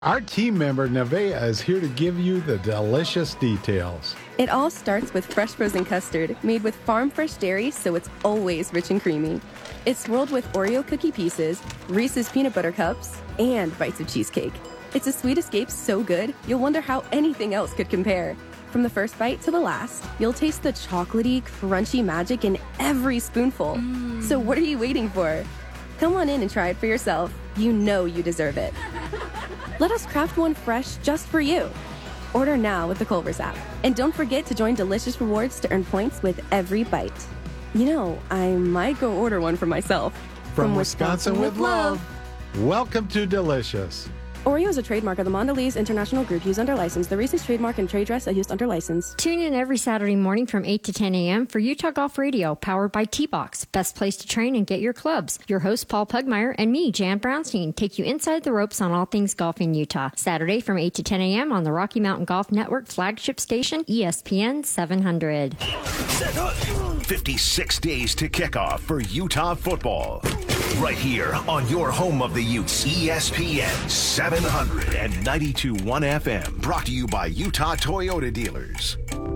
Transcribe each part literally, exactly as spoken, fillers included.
Our team member, Nevaeh, is here to give you the delicious details. It all starts with fresh frozen custard made with farm-fresh dairy, so it's always rich and creamy. It's swirled with Oreo cookie pieces, Reese's peanut butter cups, and bites of cheesecake. It's a sweet escape so good, you'll wonder how anything else could compare. From the first bite to the last, you'll taste the chocolatey, crunchy magic in every spoonful. Mm. So what are you waiting for? Come on in and try it for yourself. You know you deserve it. Let us craft one fresh just for you. Order now with the Culver's app. And don't forget to join Delicious Rewards to earn points with every bite. You know, I might go order one for myself. From, From Wisconsin, Wisconsin with love. love. Welcome to Delicious. Oreo is a trademark of the Mondelez International Group used under license. The Reese's trademark and trade dress are used under license. Tune in every Saturday morning from eight to ten a.m. for Utah Golf Radio, powered by T-Box. Best place to train and get your clubs. Your host, Paul Pugmire, and me, Jan Brownstein, take you inside the ropes on all things golf in Utah. Saturday from eight to ten a.m. on the Rocky Mountain Golf Network flagship station, E S P N seven hundred. fifty-six days to kickoff for Utah football. Right here on your home of the Utes, E S P N seven hundred and ninety-two point one F M. Brought to you by Utah Toyota Dealers.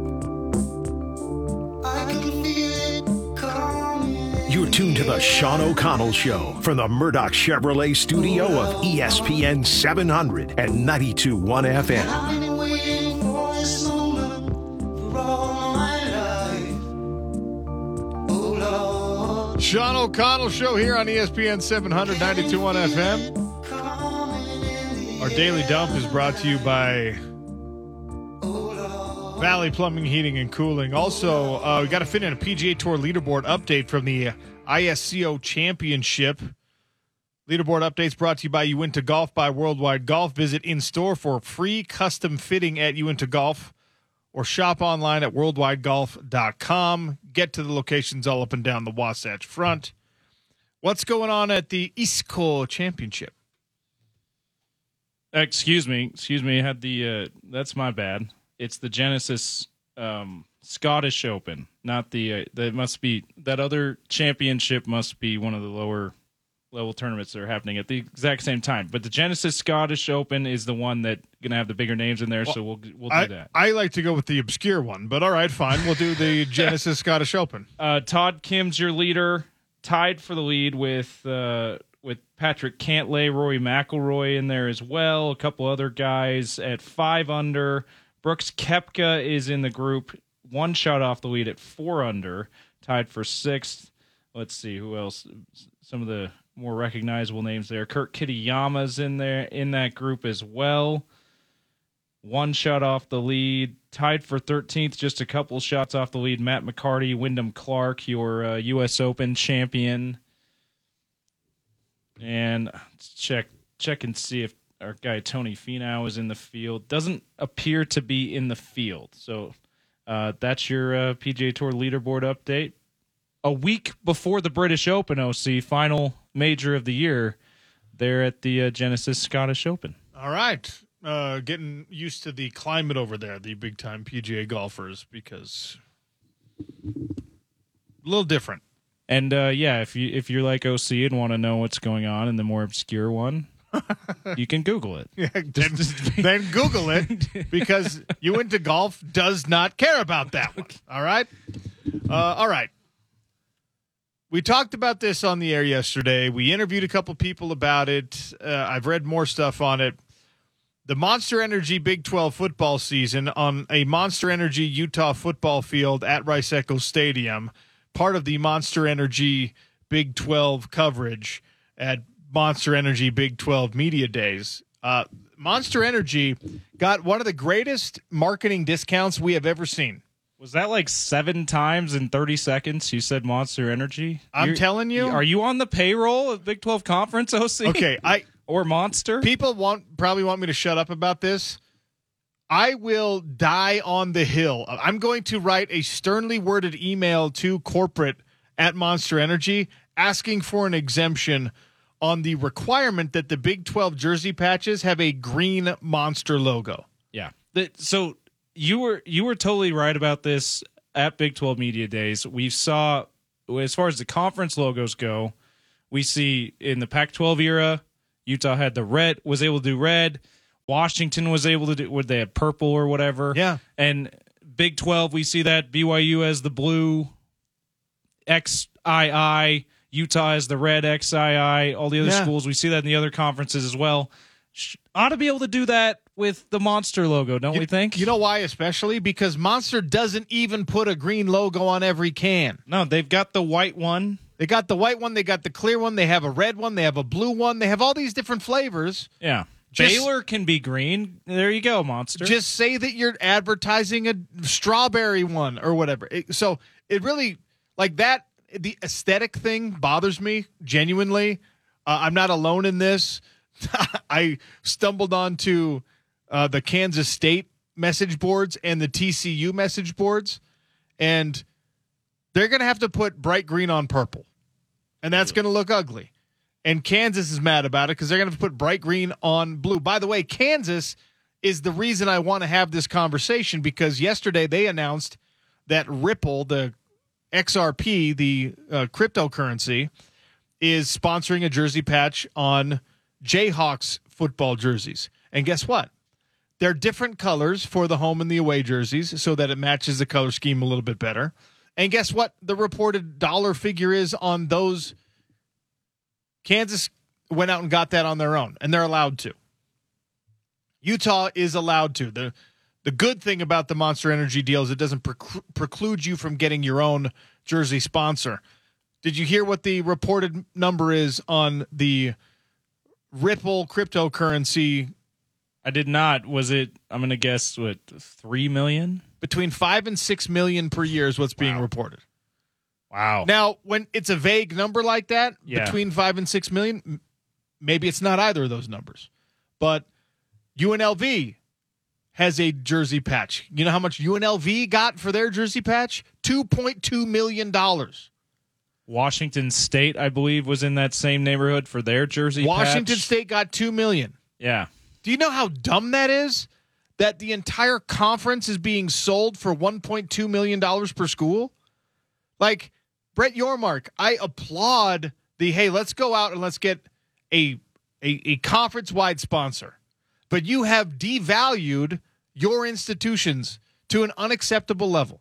You're tuned to the Sean O'Connell Show from the Murdoch Chevrolet studio of E S P N seven hundred and ninety-two point one F M. Sean O'Connell Show here on E S P N seven hundred, ninety-two point one F M. Our daily dump is brought to you by Valley Plumbing, Heating, and Cooling. Also, uh, we got to fit in a P G A Tour leaderboard update from the I S C O Championship. Leaderboard updates brought to you by Uinta Golf by Worldwide Golf. Visit in-store for free custom fitting at Uinta Golf or shop online at worldwide golf dot com. Get to the locations all up and down the Wasatch Front. What's going on at the ISCO Championship? Excuse me. Excuse me. I had the, uh, that's my bad. It's the Genesis um, Scottish Open, not the, uh, that must be, that other championship must be one of the lower level tournaments that are happening at the exact same time. But the Genesis Scottish Open is the one that going to have the bigger names in there, well, so we'll we'll do I, that. I like to go with the obscure one, but all right, fine. We'll do the Genesis Scottish Open. Uh, Todd Kim's your leader, tied for the lead with uh, with Patrick Cantlay, Rory McIlroy in there as well. A couple other guys at five under. Brooks Koepka is in the group, one shot off the lead at four under, tied for sixth. Let's see who else. Some of the more recognizable names there. Kurt Kitayama's in there in that group as well. One shot off the lead, tied for thirteenth, just a couple shots off the lead. Matt McCarty, Wyndham Clark, your uh, U S Open champion. And let's check check and see if our guy Tony Finau is in the field. Doesn't appear to be in the field. So uh, that's your uh, P G A Tour leaderboard update. A week before the British Open, O C, final major of the year, there at the uh, Genesis Scottish Open. All right. Uh, getting used to the climate over there, the big-time P G A golfers, because a little different. And, uh, yeah, if, you, if you're like O C and want to know what's going on in the more obscure one, you can Google it. Yeah, then, then Google it, because Uinta Golf does not care about that one. All right? Uh, all right. We talked about this on the air yesterday. We interviewed a couple people about it. Uh, I've read more stuff on it. The Monster Energy Big twelve football season on a Monster Energy Utah football field at Rice-Eccles Stadium, part of the Monster Energy Big twelve coverage at Monster Energy Big twelve Media Days. Uh, Monster Energy got one of the greatest marketing discounts we have ever seen. Was that like seven times in thirty seconds you said Monster Energy? I'm You're, telling you. Are you on the payroll of Big twelve Conference, O C? Okay, I or Monster? People want probably want me to shut up about this. I will die on the hill. I'm going to write a sternly worded email to corporate at Monster Energy asking for an exemption on the requirement that the Big twelve jersey patches have a green Monster logo. Yeah. The, so you were you were totally right about this at Big twelve Media Days. We saw, as far as the conference logos go, we see in the Pac twelve era, Utah had the red, was able to do red. Washington was able to do, would they have purple or whatever? Yeah. And Big twelve, we see that B Y U as the blue X I I, Utah as the red X I I, all the other Yeah. schools. We see that in the other conferences as well. Sh- ought to be able to do that with the Monster logo, don't You- we think? You know why, especially? Because Monster doesn't even put a green logo on every can. No, they've got the white one. They got the white one, they got the clear one, they have a red one, they have a blue one, they have all these different flavors. Yeah. Just- Baylor can be green. There you go, Monster. Just say that you're advertising a strawberry one or whatever. It- so it really, like that, the aesthetic thing bothers me genuinely. Uh, I'm not alone in this. I stumbled onto uh, the Kansas State message boards and the T C U message boards, and they're going to have to put bright green on purple, and that's going to look ugly. And Kansas is mad about it because they're going to have to put bright green on blue. By the way, Kansas is the reason I want to have this conversation, because yesterday they announced that Ripple, the X R P, the uh, cryptocurrency, is sponsoring a jersey patch on Jayhawks football jerseys. And guess what? They're different colors for the home and the away jerseys so that it matches the color scheme a little bit better. And guess what the reported dollar figure is on those? Kansas went out and got that on their own, and they're allowed to. Utah is allowed to. The the good thing about the Monster Energy deal is it doesn't prec- preclude you from getting your own jersey sponsor. Did you hear what the reported number is on the Ripple cryptocurrency? I did not. Was it, I'm going to guess, what, three million? Between five and six million per year is what's being Wow. reported. Wow. Now, when it's a vague number like that, Yeah. between five and six million, m- maybe it's not either of those numbers. But U N L V has a jersey patch. You know how much U N L V got for their jersey patch? two point two million dollars. Washington State, I believe, was in that same neighborhood for their jersey Washington patch. State got two million dollars. Yeah. Do you know how dumb that is? That the entire conference is being sold for one point two million dollars per school? Like, Brett Yormark, I applaud the, hey, let's go out and let's get a a, a conference-wide sponsor. But you have devalued your institutions to an unacceptable level.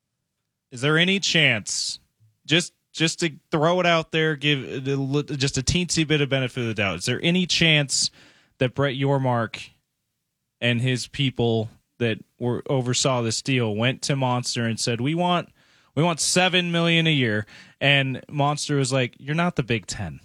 Is there any chance, just just to throw it out there, give it a li- just a teensy bit of benefit of the doubt, is there any chance that Brett Yormark and his people that were oversaw this deal went to Monster and said, we want we want seven million dollars a year, and Monster was like, you're not the Big Ten.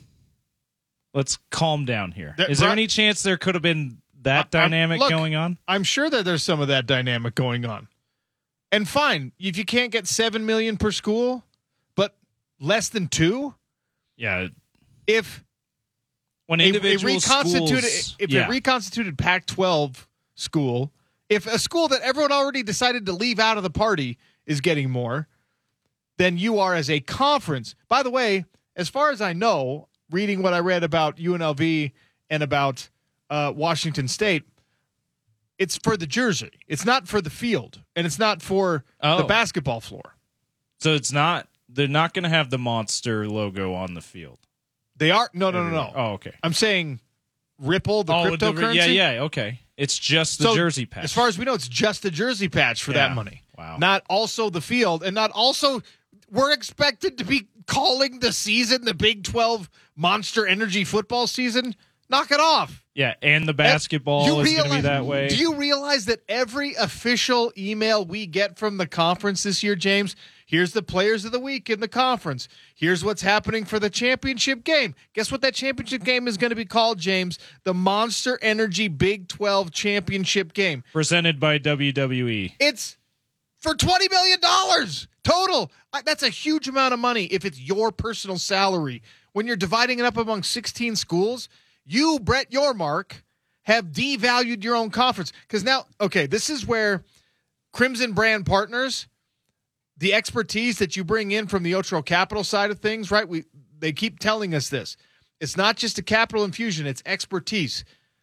Let's calm down here. That- Is there Bri- any chance there could have been that I- I'm- dynamic look, going on? I'm sure that there's some of that dynamic going on. And fine, if you can't get seven million dollars per school, but less than two, Yeah. if When a, a individual reconstituted schools, if yeah. a reconstituted Pac twelve school, if a school that everyone already decided to leave out of the party is getting more than you are as a conference. By the way, as far as I know, reading what I read about U N L V and about uh, Washington State, it's for the jersey. It's not for the field, and it's not for Oh. the basketball floor. So it's not, they're not going to have the Monster logo on the field. They are no, no, no, no. Oh, okay. I'm saying Ripple, the oh, cryptocurrency. yeah, yeah, okay. It's just the So, jersey patch. As far as we know, it's just a jersey patch for Yeah. that money. Wow. Not also the field, and not also we're expected to be calling the season the Big twelve Monster Energy football season. Knock it off. yeah, and the basketball You is going to be realize- that way. Do you realize that every official email we get from the conference this year, James, here's the players of the week in the conference. Here's what's happening for the championship game. Guess what that championship game is going to be called, James? The Monster Energy Big twelve Championship game. Presented by W W E. It's for twenty million dollars total. I- That's a huge amount of money if it's your personal salary. When you're dividing it up among sixteen schools, you, Brett Yormark, have devalued your own conference. Because now, okay, this is where Crimson Brand Partners, the expertise that you bring in from the Otro Capital side of things, right? We They keep telling us this. It's not just a capital infusion, it's expertise.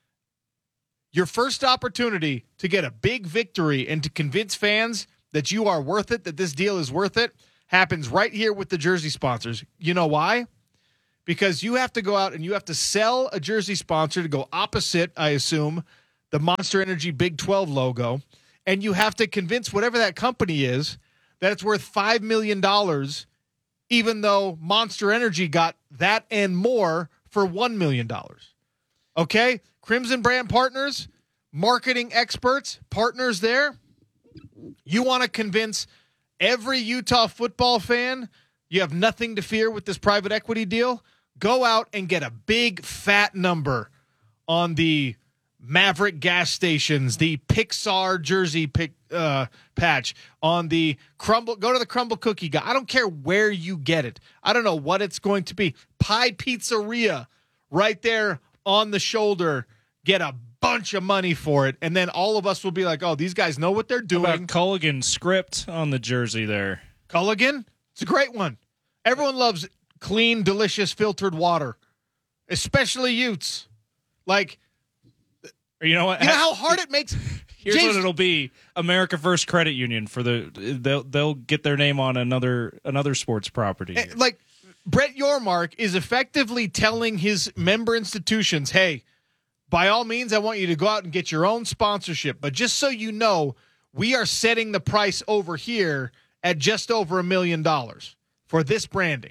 Your first opportunity to get a big victory and to convince fans that you are worth it, that this deal is worth it, happens right here with the jersey sponsors. You know why? Because you have to go out and you have to sell a jersey sponsor to go opposite, I assume, the Monster Energy Big twelve logo, and you have to convince whatever that company is that it's worth five million dollars, even though Monster Energy got that and more for one million dollars. Okay? Crimson Brand Partners, marketing experts, partners there. You want to convince every Utah football fan you have nothing to fear with this private equity deal? Go out and get a big fat number on the Maverick gas stations, the Pixar jersey pick, uh, patch, on the Crumble. Go to the Crumble Cookie guy. I don't care where you get it. I don't know what it's going to be. Pie Pizzeria right there on the shoulder. Get a bunch of money for it, and then all of us will be like, oh, these guys know what they're doing. How about Culligan script on the jersey there? Culligan? It's a great one. Everyone loves clean, delicious, filtered water, especially Utes. Like, you know what? You know how hard it makes. Here's James, what it'll be: America First Credit Union for the they'll they'll get their name on another another sports property. Like Brett Yormark is effectively telling his member institutions, "Hey, by all means, I want you to go out and get your own sponsorship, but just so you know, we are setting the price over here at just over a million dollars for this branding."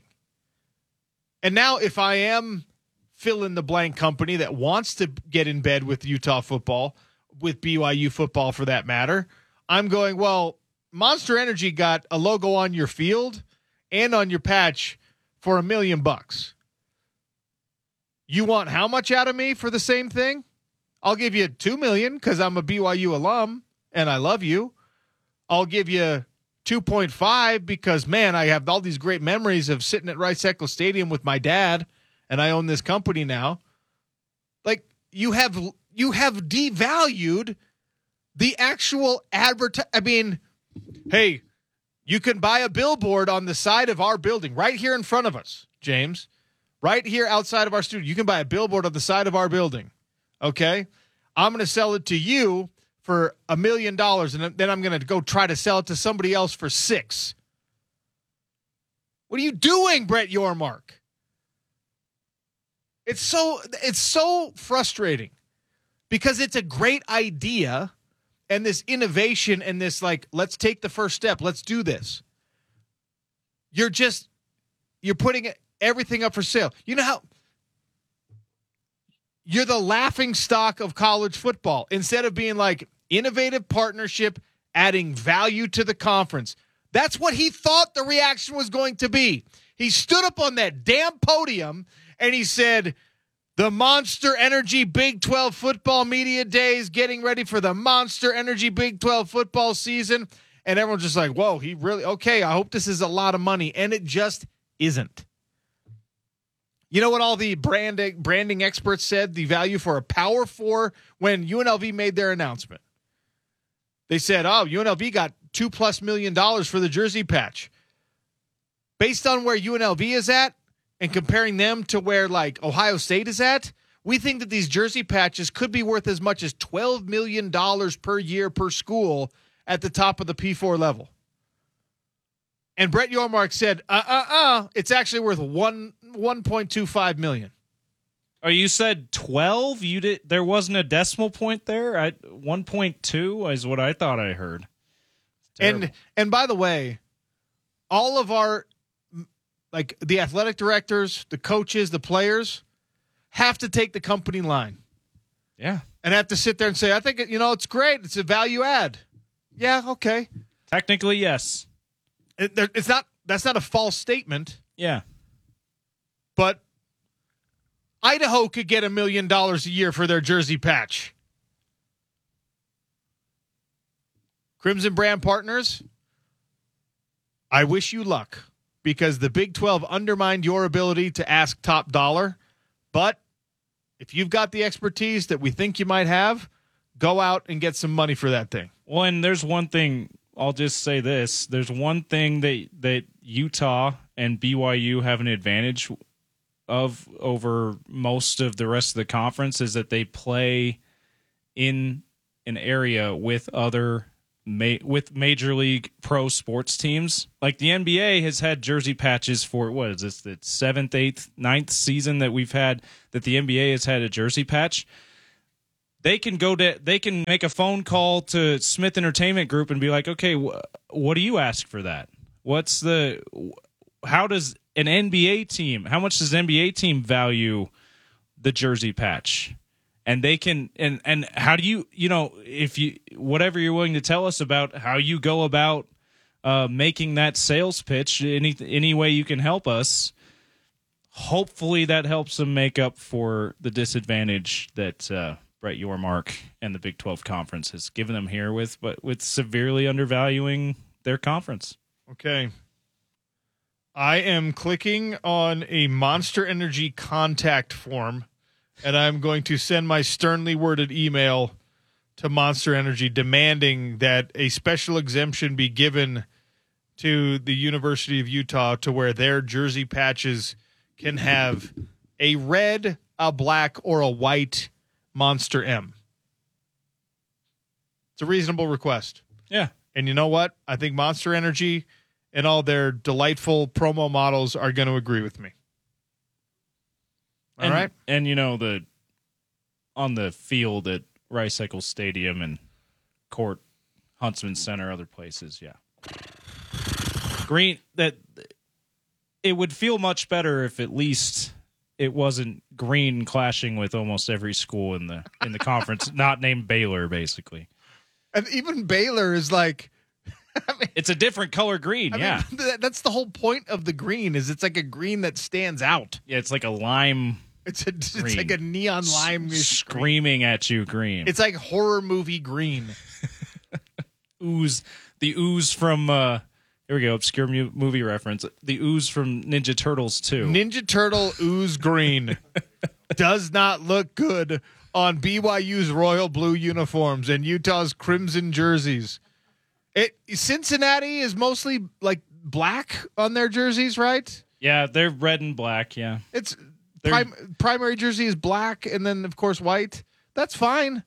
And now, if I am fill in the blank company that wants to get in bed with Utah football, with B Y U football for that matter, I'm going, well, Monster Energy got a logo on your field and on your patch for a million bucks. You want how much out of me for the same thing? I'll give you two million because I'm a B Y U alum and I love you. I'll give you two point five because, man, I have all these great memories of sitting at Rice Eccles Stadium with my dad, and I own this company now. Like, you have you have devalued the actual advertise. I mean, hey, you can buy a billboard on the side of our building right here in front of us, James. Right here outside of our studio. You can buy a billboard on the side of our building. Okay? I'm going to sell it to you for a million dollars, and then I'm going to go try to sell it to somebody else for six. What are you doing, Brett Yormark? It's so it's so frustrating because it's a great idea and this innovation and this, like, let's take the first step. Let's do this. You're just, you're putting everything up for sale. You know how you're the laughing stock of college football instead of being like innovative partnership, adding value to the conference. That's what he thought the reaction was going to be. He stood up on that damn podium and he said, the Monster Energy Big twelve football media days, getting ready for the Monster Energy Big twelve football season. And everyone's just like, whoa, he really, okay, I hope this is a lot of money. And it just isn't. You know what all the branding branding experts said the value for a Power Four when U N L V made their announcement? They said, oh, U N L V got two plus million dollars for the jersey patch. Based on where U N L V is at and comparing them to where, like, Ohio State is at, we think that these jersey patches could be worth as much as twelve million dollars per year per school at the top of the P four level. And Brett Yormark said, uh, uh, uh, it's actually worth one, one point two five million. Oh, you said twelve? You did. There wasn't a decimal point there. I one point two is what I thought I heard. And and by the way, all of our, like, the athletic directors, the coaches, the players have to take the company line. Yeah. And have to sit there and say, I think, you know, it's great. It's a value add. Yeah, okay. Technically, yes. It, it's not. That's not a false statement. Yeah. But Idaho could get a million dollars a year for their jersey patch. Crimson Brand Partners, I wish you luck because the Big twelve undermined your ability to ask top dollar. But if you've got the expertise that we think you might have, go out and get some money for that thing. Well, and there's one thing. I'll just say this. There's one thing that, that Utah and B Y U have an advantage of over most of the rest of the conference is that they play in an area with other ma- with major league pro sports teams. Like the N B A has had jersey patches for, what is this, the seventh, eighth, ninth season that we've had that the N B A has had a jersey patch. they can go to they can make a phone call to Smith Entertainment Group and be like, okay, wh- what do you ask for that? What's the how does an N B A team? How much does an N B A team value the jersey patch? And they can and and how do you you know if you whatever you're willing to tell us about how you go about uh, making that sales pitch, any any way you can help us. Hopefully that helps them make up for the disadvantage that uh, Brett Yormark and the Big twelve Conference has given them here with but with severely undervaluing their conference. Okay. I am clicking on a Monster Energy contact form, and I'm going to send my sternly worded email to Monster Energy demanding that a special exemption be given to the University of Utah to where their jersey patches can have a red, a black, or a white Monster M. It's a reasonable request. Yeah. And you know what? I think Monster Energy and all their delightful promo models are going to agree with me. All and, right? And, you know, the on the field at Rice Eccles Stadium and Court, Huntsman Center, other places, yeah. Green, that it would feel much better if at least it wasn't green clashing with almost every school in the in the conference, not named Baylor, basically. And even Baylor is like, I mean, it's a different color green, I yeah. mean, th- that's the whole point of the green is it's like a green that stands out. Yeah, it's like a lime. It's a it's green. like a neon lime S- screaming at you green. It's like horror movie green. Ooze, the ooze from uh, here we go, obscure mu- movie reference. The ooze from Ninja Turtles two. Ninja Turtle ooze green does not look good on B Y U's royal blue uniforms and Utah's crimson jerseys. It Cincinnati is mostly like black on their jerseys, right? Yeah, they're red and black. Yeah, it's prim- primary jersey is black, and then of course white. That's fine.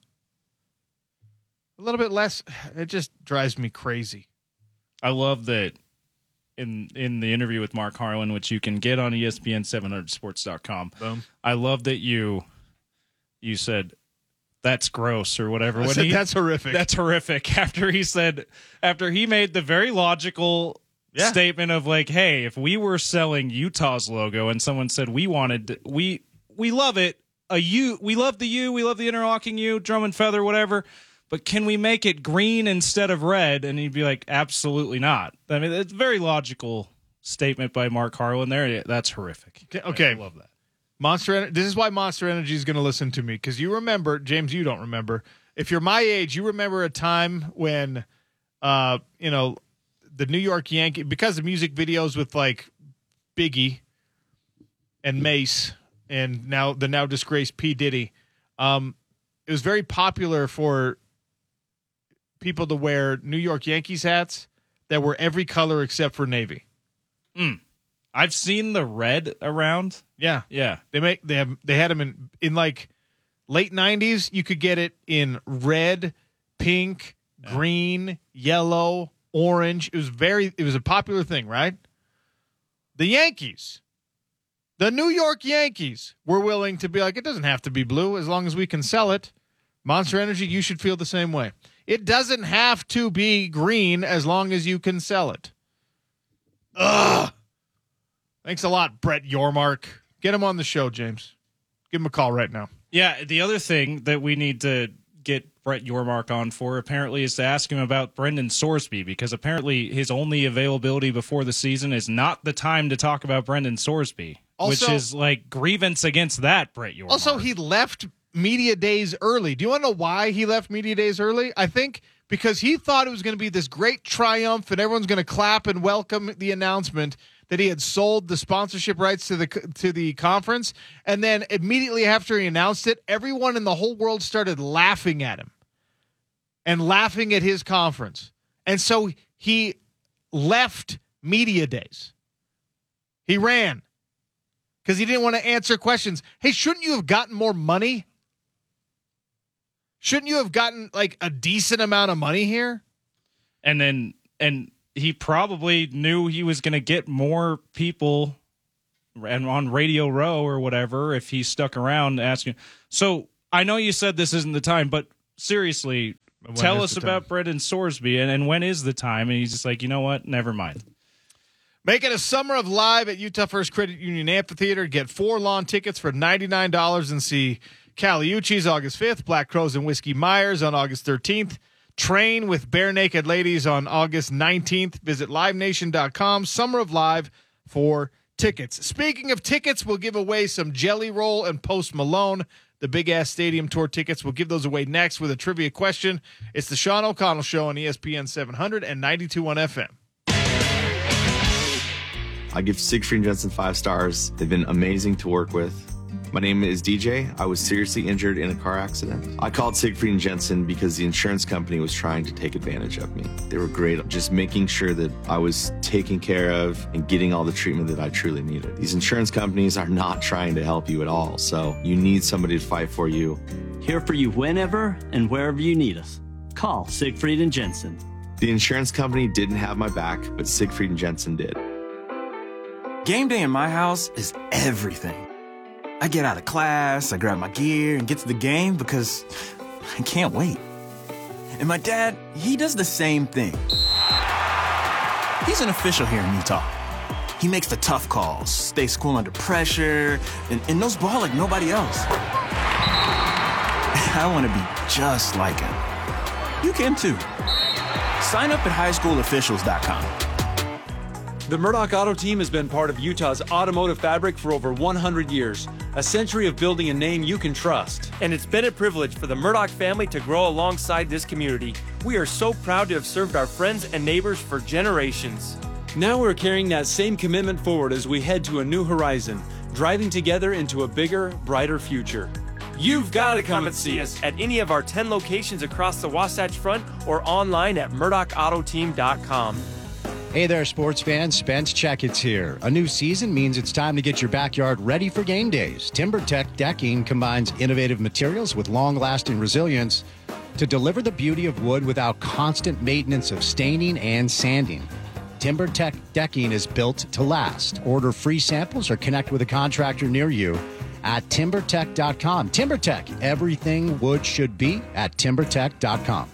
A little bit less. It just drives me crazy. I love that in in the interview with Mark Harlan, which you can get on E S P N seven hundred sports dot com. Boom. I love that you you said that's gross or whatever. I When said, he, that's horrific. That's horrific. After he said, after he made the very logical yeah. statement of like, hey, if we were selling Utah's logo and someone said we wanted, we we love it, a U, we love the U, we love the interlocking U, drum and feather, whatever, but can we make it green instead of red? And he'd be like, absolutely not. I mean, it's a very logical statement by Mark Harlan there. That's horrific. Okay. okay. I love that. Monster Energy. This is why Monster Energy is going to listen to me, because you remember, James, you don't remember. If you're my age, you remember a time when, uh, you know, the New York Yankees, because of music videos with like Biggie and Mace and now the now disgraced P. Diddy, um, it was very popular for people to wear New York Yankees hats that were every color except for navy. Mm. I've seen the red around. Yeah, Yeah. they make they have they had them in in like late nineties. You could get it in red, pink, Yeah. green, yellow, orange. It was very it was a popular thing, right? The Yankees, the New York Yankees, were willing to be like, it doesn't have to be blue as long as we can sell it. Monster Energy, you should feel the same way. It doesn't have to be green as long as you can sell it. Ugh. Thanks a lot, Brett Yormark. Get him on the show, James. Give him a call right now. Yeah, the other thing that we need to get Brett Yormark on for apparently is to ask him about Brendan Sorsby, because apparently his only availability before the season is not the time to talk about Brendan Sorsby, Also- which is like grievance against that, Brett Yormark. Also, he left media days early. Do you want to know why he left media days early? I think because he thought it was going to be this great triumph and everyone's going to clap and welcome the announcement that he had sold the sponsorship rights to the to the conference. And then immediately after he announced it, everyone in the whole world started laughing at him and laughing at his conference. And so he left media days. He ran because he didn't want to answer questions. Hey, shouldn't you have gotten more money? Shouldn't you have gotten like a decent amount of money here? And then, and he probably knew he was going to get more people and on Radio Row or whatever if he stuck around asking. So I know you said this isn't the time, but seriously, When tell is us the about time? Brendan Sorsby and, and when is the time? And he's just like, you know what? Never mind. Make it a summer of live at Utah First Credit Union Amphitheater. Get four lawn tickets for ninety-nine dollars and see Caliucci's August fifth, Black Crows and Whiskey Myers on August thirteenth. Train with Bare Naked Ladies on August nineteenth. Visit live nation dot com, Summer of Live, for tickets. Speaking of tickets, we'll give away some Jelly Roll and Post Malone. The Big Ass Stadium Tour tickets. We'll give those away next with a trivia question. It's the Sean O'Connell Show on E S P N seven hundred and ninety-two point one F M. I give Siegfried and Jensen five stars. They've been amazing to work with. My name is D J. I was seriously injured in a car accident. I called Siegfried and Jensen because the insurance company was trying to take advantage of me. They were great at just making sure that I was taken care of and getting all the treatment that I truly needed. These insurance companies are not trying to help you at all, so you need somebody to fight for you. Here for you whenever and wherever you need us. Call Siegfried and Jensen. The insurance company didn't have my back, but Siegfried and Jensen did. Game day in my house is everything. I get out of class, I grab my gear, and get to the game because I can't wait. And my dad, he does the same thing. He's an official here in Utah. He makes the tough calls, stays cool under pressure, and, and knows ball like nobody else. I want to be just like him. You can too. Sign up at high school officials dot com. The Murdoch Auto Team has been part of Utah's automotive fabric for over one hundred years, a century of building a name you can trust. And it's been a privilege for the Murdoch family to grow alongside this community. We are so proud to have served our friends and neighbors for generations. Now we're carrying that same commitment forward as we head to a new horizon, driving together into a bigger, brighter future. You've got to come and see us at any of our ten locations across the Wasatch Front or online at murdoch auto team dot com. Hey there, sports fans. Spence Checketts here. A new season means it's time to get your backyard ready for game days. TimberTech Decking combines innovative materials with long-lasting resilience to deliver the beauty of wood without constant maintenance of staining and sanding. TimberTech Decking is built to last. Order free samples or connect with a contractor near you at timber tech dot com. TimberTech, everything wood should be at timber tech dot com.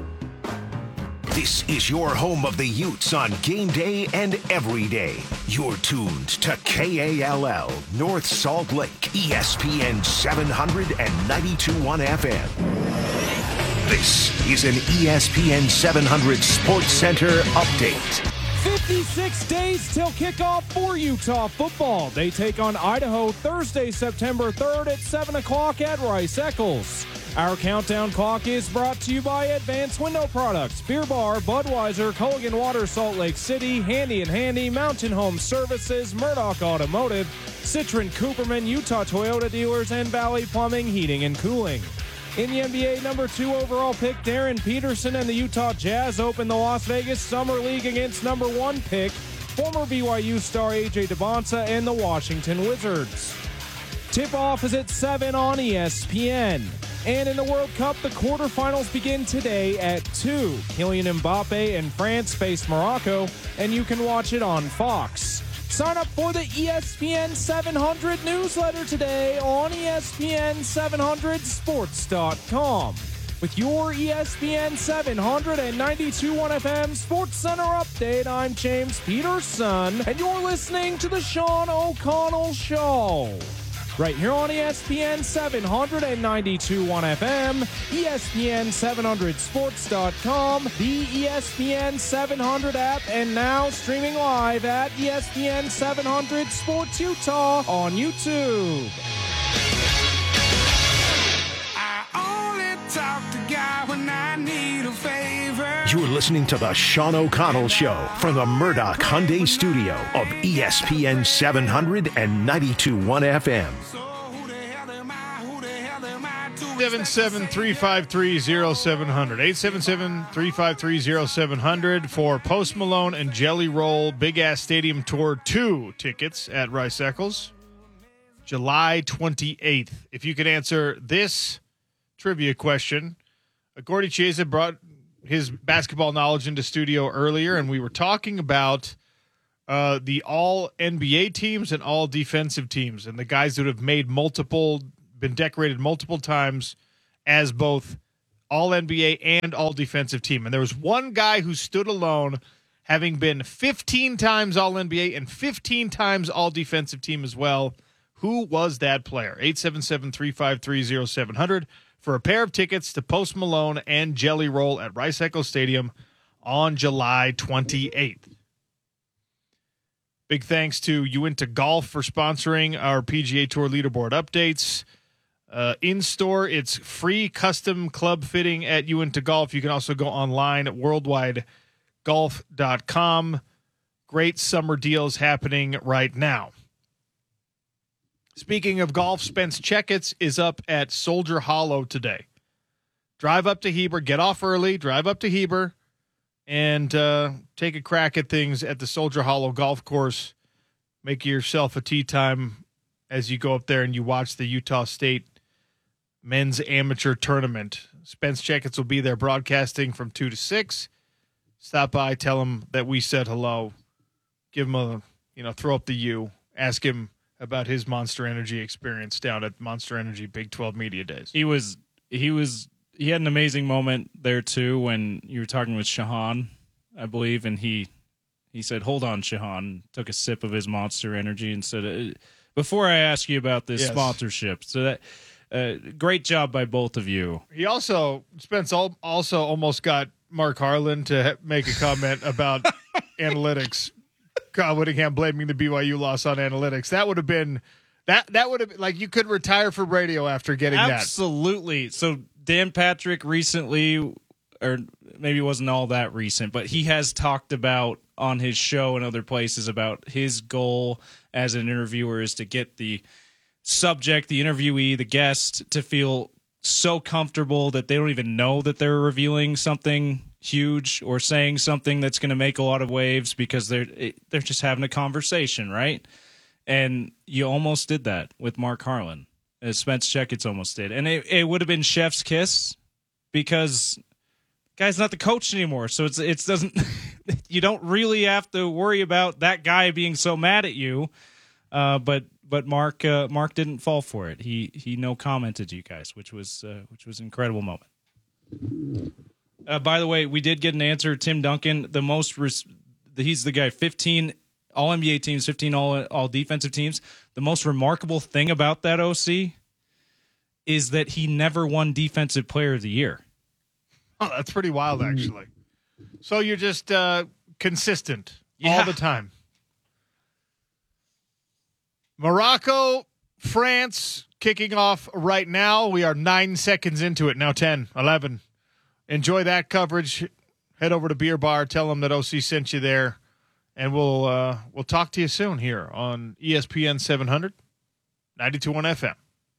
This is your home of the Utes on game day and every day. You're tuned to K A L L, North Salt Lake, E S P N seven hundred and ninety-two point one F M. This is an E S P N seven hundred Sports Center update. fifty-six days till kickoff for Utah football. They take on Idaho Thursday, September third at seven o'clock at Rice-Eccles. Our countdown clock is brought to you by Advanced Window Products, Beer Bar, Budweiser, Culligan Water, Salt Lake City, Handy and Handy, Mountain Home Services, Murdoch Automotive, Citron Cooperman, Utah Toyota Dealers, and Valley Plumbing, Heating and Cooling. In the N B A, number two overall pick Darren Peterson and the Utah Jazz open the Las Vegas Summer League against number one pick, former B Y U star A J Debonsa and the Washington Wizards. Tip-off is at seven on E S P N. And in the World Cup, the quarterfinals begin today at two. Kylian Mbappe and France face Morocco, and you can watch it on Fox. Sign up for the E S P N seven hundred newsletter today on E S P N seven hundred sports dot com. With your E S P N seven hundred and ninety-two point one F M Sports Center update, I'm James Peterson, and you're listening to the Sean O'Connell Show. Right here on E S P N seven hundred and ninety-two point one F M, E S P N seven hundred sports dot com, the E S P N seven hundred app, and now streaming live at E S P N seven hundred Sports Utah on YouTube. I only talk to God when I need a favor. You're listening to the Sean O'Connell Show from the Murdoch Hyundai Studio of E S P N seven hundred and ninety-two point one F M. eight seven seven, three five three, zero seven zero zero. eight seven seven, three five three, zero seven zero zero for Post Malone and Jelly Roll Big Ass Stadium Tour two tickets at Rice-Eccles. July twenty-eighth. If you could answer this trivia question, Gordy Chiesa brought his basketball knowledge into studio earlier, and we were talking about uh, the all N B A teams and all defensive teams and the guys that have made multiple been decorated multiple times as both all N B A and all defensive team. And there was one guy who stood alone, having been fifteen times all N B A and fifteen times all defensive team as well. Who was that player? eight seven seven, three five three, oh seven hundred for a pair of tickets to Post Malone and Jelly Roll at Rice Eccles Stadium on July twenty-eighth. Big thanks to Uinta Golf for sponsoring our P G A Tour leaderboard updates. Uh, in-store, it's free custom club fitting at Uinta Golf. You can also go online at worldwide golf dot com. Great summer deals happening right now. Speaking of golf, Spence Checketts is up at Soldier Hollow today. Drive up to Heber, get off early, drive up to Heber, and uh, take a crack at things at the Soldier Hollow Golf Course. Make yourself a tee time as you go up there and you watch the Utah State Men's Amateur Tournament. Spence Checketts will be there broadcasting from two to six. Stop by, tell him that we said hello. Give him a, you know, throw up the U. Ask him about his Monster Energy experience down at Monster Energy Big twelve Media Days. He was, he was, he had an amazing moment there too when you were talking with Shahan, I believe, and he he said, "Hold on, Shahan." Took a sip of his Monster Energy and said, "Before I ask you about this Yes. sponsorship." So that uh, great job by both of you. He also Spence al- also almost got Mark Harlan to ha- make a comment about analytics. Kyle Whittingham blaming the B Y U loss on analytics. That would have been that that would have like you could retire from radio after getting Absolutely. that. So Dan Patrick recently, or maybe it wasn't all that recent, but he has talked about on his show and other places about his goal as an interviewer is to get the subject, the interviewee, the guest to feel so comfortable that they don't even know that they're revealing something huge or saying something that's going to make a lot of waves because they're they're just having a conversation, right? And you almost did that with Mark Harlan, as Spence Checketts almost did, and it, it would have been chef's kiss because the guy's not the coach anymore, so it's it doesn't you don't really have to worry about that guy being so mad at you, uh, but but Mark uh, Mark didn't fall for it. He he no commented you guys, which was uh, which was an incredible moment. Uh, by the way, we did get an answer. Tim Duncan, the most res- he's the guy. fifteen all N B A teams, fifteen all all defensive teams. The most remarkable thing about that O C is that he never won Defensive Player of the Year. Oh, that's pretty wild, actually. So you're just uh, consistent Yeah. all the time. Morocco, France, kicking off right now. We are nine seconds into it. Now ten, eleven. Enjoy that coverage. Head over to Beer Bar. Tell them that O C sent you there. And we'll uh, we'll talk to you soon here on E S P N seven hundred, ninety-two point one F M.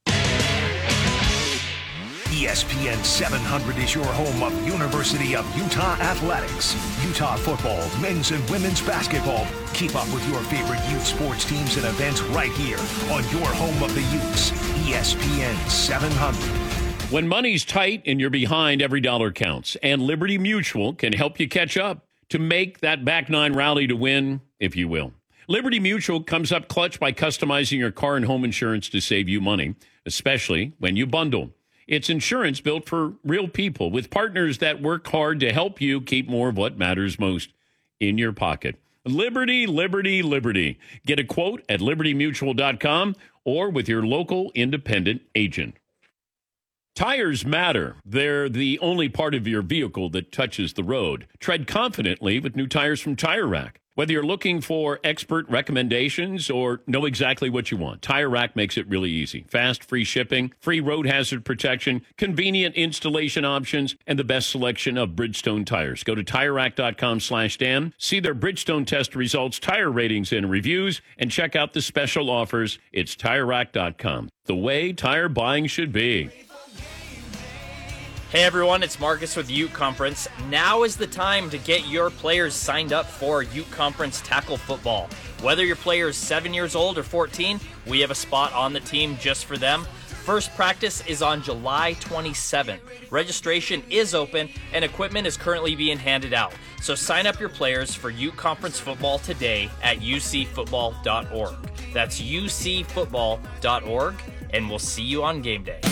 E S P N seven hundred is your home of University of Utah Athletics. Utah football, men's and women's basketball. Keep up with your favorite youth sports teams and events right here on your home of the Utes, E S P N seven hundred. When money's tight and you're behind, every dollar counts. And Liberty Mutual can help you catch up to make that back nine rally to win, if you will. Liberty Mutual comes up clutch by customizing your car and home insurance to save you money, especially when you bundle. It's insurance built for real people with partners that work hard to help you keep more of what matters most in your pocket. Liberty, Liberty, Liberty. Get a quote at liberty mutual dot com or with your local independent agent. Tires matter. They're the only part of your vehicle that touches the road. Tread confidently with new tires from Tire Rack. Whether you're looking for expert recommendations or know exactly what you want, Tire Rack makes it really easy. Fast, free shipping, free road hazard protection, convenient installation options, and the best selection of Bridgestone tires. Go to tire rack dot com slash Dan, see their Bridgestone test results, tire ratings, and reviews, and check out the special offers. It's tire rack dot com. The way tire buying should be. Hey everyone, it's Marcus with Ute Conference. Now is the time to get your players signed up for Ute Conference Tackle Football. Whether your player is seven years old or fourteen, we have a spot on the team just for them. First practice is on July twenty-seventh. Registration is open and equipment is currently being handed out. So sign up your players for Ute Conference Football today at u c football dot org. That's u c football dot org. and we'll see you on game day.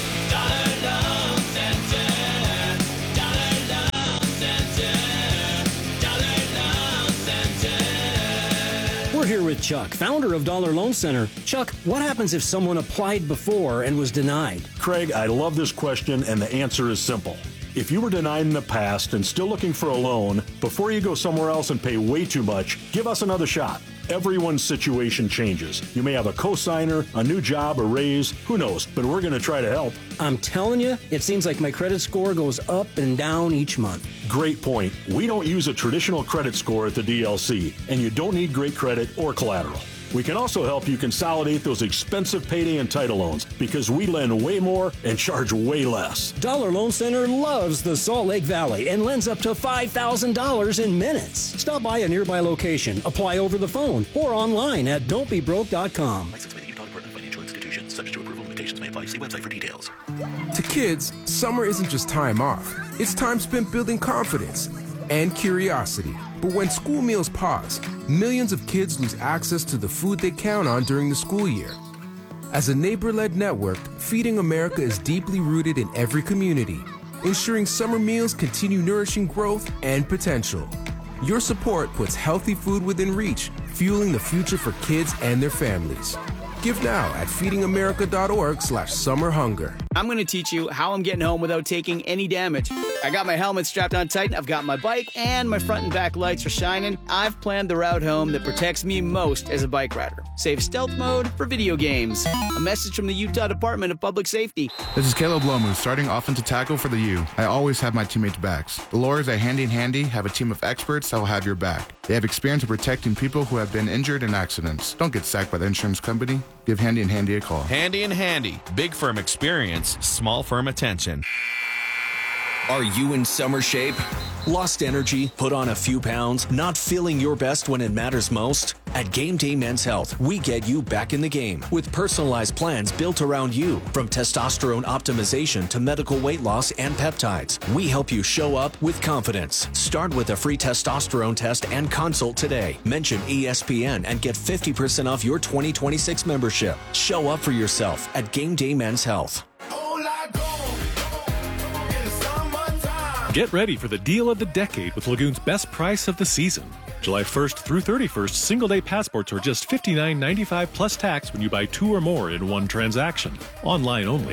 We're here with Chuck, founder of Dollar Loan Center. Chuck, what happens if someone applied before and was denied? Craig, I love this question, and the answer is simple. If you were denied in the past and still looking for a loan, before you go somewhere else and pay way too much, give us another shot. Everyone's situation changes. You may have a cosigner, a new job, a raise, who knows, but we're going to try to help. I'm telling you, it seems like my credit score goes up and down each month. Great point. We don't use a traditional credit score at the D L C, and you don't need great credit or collateral. We can also help you consolidate those expensive payday and title loans because we lend way more and charge way less. Dollar Loan Center loves the Salt Lake Valley and lends up to five thousand dollars in minutes. Stop by a nearby location, apply over the phone, or online at don't be broke dot com. Licensed by the Utah Department of Financial Institutions, subject to approval. Limitations may apply. See website for details. To kids, summer isn't just time off. It's time spent building confidence and curiosity. But when school meals pause, millions of kids lose access to the food they count on during the school year. As a neighbor-led network, Feeding America is deeply rooted in every community, ensuring summer meals continue nourishing growth and potential. Your support puts healthy food within reach, fueling the future for kids and their families. Give now at feeding america dot org slash summer hunger. I'm going to teach you how I'm getting home without taking any damage. I got my helmet strapped on tight, I've got my bike, and my front and back lights are shining. I've planned the route home that protects me most as a bike rider. Save stealth mode for video games. A message from the Utah Department of Public Safety. This is Caleb Lomu, starting offensive tackle for the U. I always have my teammates' backs. The Lords at Handy and Handy have a team of experts that will have your back. They have experience in protecting people who have been injured in accidents. Don't get sacked by the insurance company. Give Handy and Handy a call. Handy and Handy. Big firm experience, small firm attention. Are you in summer shape? Lost energy? Put on a few pounds? Not feeling your best when it matters most? At Game Day Men's Health, we get you back in the game with personalized plans built around you. From testosterone optimization to medical weight loss and peptides, we help you show up with confidence. Start with a free testosterone test and consult today. Mention E S P N and get fifty percent off your twenty twenty-six membership. Show up for yourself at Game Day Men's Health. Get ready for the deal of the decade with Lagoon's best price of the season. July first through thirty-first, single-day passports are just fifty-nine ninety-five plus tax when you buy two or more in one transaction. Online only.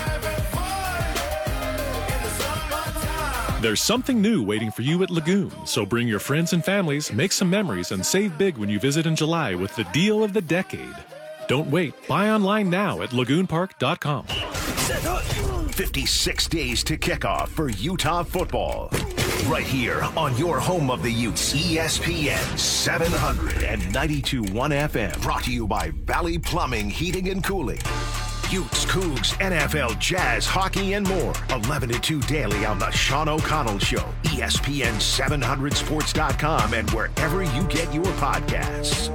There's something new waiting for you at Lagoon, so bring your friends and families, make some memories, and save big when you visit in July with the deal of the decade. Don't wait. Buy online now at lagoon park dot com. fifty-six days to kickoff for Utah football. Right here on your home of the Utes, E S P N seven ninety-two point one F M. Brought to you by Valley Plumbing, Heating and Cooling. Utes, Cougs, N F L, Jazz, hockey, and more. eleven to two daily on the Sean O'Connell Show. E S P N seven hundred sports dot com and wherever you get your podcasts.